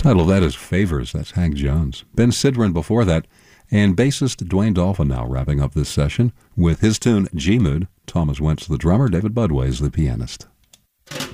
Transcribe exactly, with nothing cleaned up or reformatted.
Title of that is Favors. That's Hank Jones. Ben Sidran before that, and bassist Dwayne Dolphin now wrapping up this session with his tune G-Mood. Thomas Wentz the drummer, David Budway is the pianist.